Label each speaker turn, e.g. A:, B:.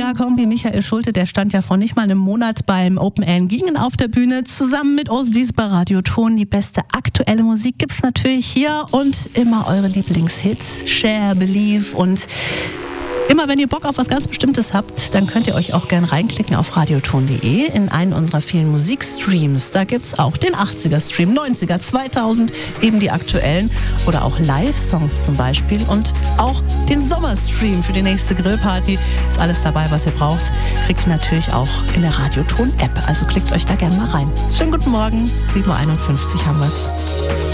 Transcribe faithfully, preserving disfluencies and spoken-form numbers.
A: Kombi Michael Schulte, der stand ja vor nicht mal einem Monat beim Open Air in Gingen auf der Bühne. Zusammen mit Osiris bei Radioton. Die beste aktuelle Musik gibt's natürlich hier und immer eure Lieblingshits. Share, Believe und immer wenn ihr Bock auf was ganz Bestimmtes habt, dann könnt ihr euch auch gerne reinklicken auf radioton punkt de in einen unserer vielen Musikstreams. Da gibt's auch den achtziger-Stream, neunziger, zweitausend, eben die aktuellen oder auch Live-Songs zum Beispiel und auch den Sommerstream für die nächste Grillparty. Ist alles dabei, was ihr braucht. Kriegt ihr natürlich auch in der Radioton-App. Also klickt euch da gerne mal rein. Schönen guten Morgen, sieben Uhr einundfünfzig haben wir's.